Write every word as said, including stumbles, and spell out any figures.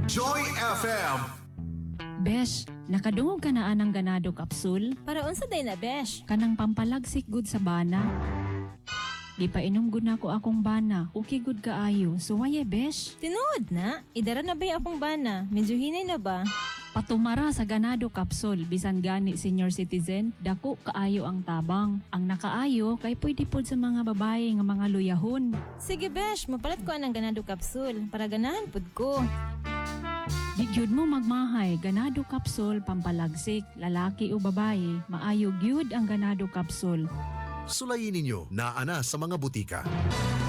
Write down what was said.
Joy F M. Besh, nakadungog ka na anang ganado kapsul? Para unsa day na, besh? Kanang pampalagsik gud sa bana. Di pa inom gud na ko akong bana. Okay gud kaayo. So why besh? Tinuod na? Idara na ba akong bana? Medyo hinay na ba? Patumara sa ganado kapsul bisan gani senior citizen, dako kaayo ang tabang. Ang nakaayo kay pwede pod sa mga babae nga mga luyahon. Sige, besh, mapalit ko anang ganado kapsul para ganahan pud ko. Di gyud mo magmahay, ganado kapsul pampalagsik, lalaki o babae, maayo gyud ang ganado kapsul. Sulayin ninyo na ana sa mga butika.